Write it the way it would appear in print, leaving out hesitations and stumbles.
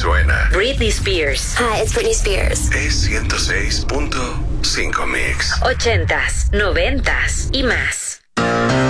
suena. Britney Spears. Hi, it's Britney Spears. Es 106.5 Mix. 80s, 90s y más.